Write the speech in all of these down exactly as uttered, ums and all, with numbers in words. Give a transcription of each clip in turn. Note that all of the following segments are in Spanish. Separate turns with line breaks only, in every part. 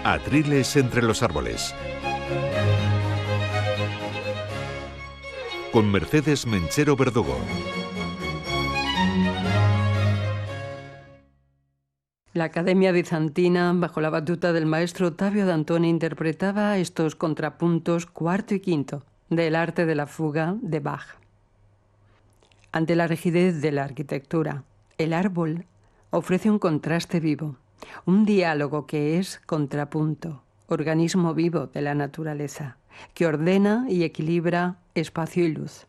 Atriles entre los árboles. Con Mercedes Menchero Verdugo.
La Academia Bizantina, bajo la batuta del maestro Ottavio Dantoni, interpretaba estos contrapuntos cuarto y quinto del arte de la fuga de Bach. Ante la rigidez de la arquitectura, el árbol ofrece un contraste vivo, un diálogo que es contrapunto, organismo vivo de la naturaleza, que ordena y equilibra espacio y luz.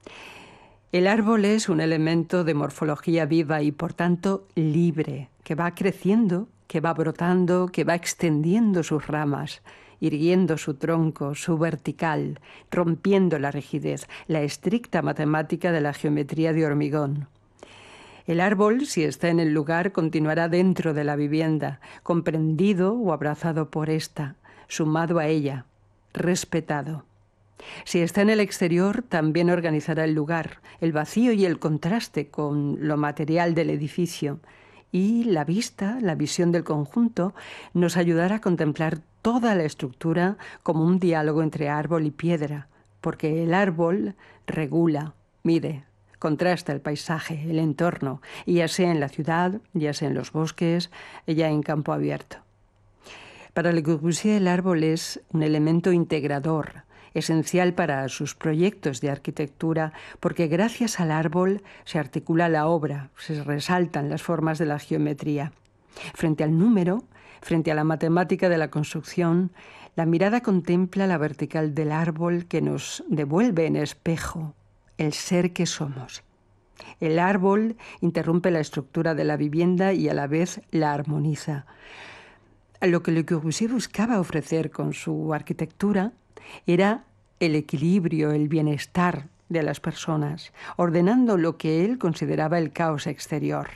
El árbol es un elemento de morfología viva y, por tanto, libre, que va creciendo, que va brotando, que va extendiendo sus ramas, irguiendo su tronco, su vertical, rompiendo la rigidez, la estricta matemática de la geometría de hormigón. El árbol, si está en el lugar, continuará dentro de la vivienda, comprendido o abrazado por ésta, sumado a ella, respetado. Si está en el exterior, también organizará el lugar, el vacío y el contraste con lo material del edificio. Y la vista, la visión del conjunto, nos ayudará a contemplar toda la estructura como un diálogo entre árbol y piedra, porque el árbol regula, mide, contrasta el paisaje, el entorno, ya sea en la ciudad, ya sea en los bosques, ya en campo abierto. Para Le Corbusier, el árbol es un elemento integrador, esencial para sus proyectos de arquitectura, porque gracias al árbol se articula la obra, se resaltan las formas de la geometría. Frente al número, frente a la matemática de la construcción, la mirada contempla la vertical del árbol que nos devuelve en espejo el ser que somos. El árbol interrumpe la estructura de la vivienda y a la vez la armoniza. Lo que Le Corbusier buscaba ofrecer con su arquitectura era el equilibrio, el bienestar de las personas, ordenando lo que él consideraba el caos exterior.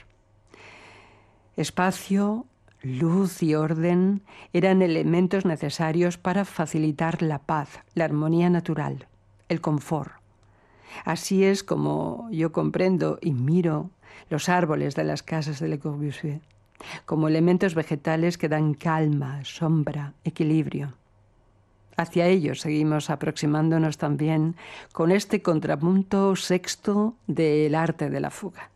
Espacio, luz y orden eran elementos necesarios para facilitar la paz, la armonía natural, el confort. Así es como yo comprendo y miro los árboles de las casas de Le Corbusier, como elementos vegetales que dan calma, sombra, equilibrio. Hacia ellos seguimos aproximándonos también con este contrapunto sexto del arte de la fuga.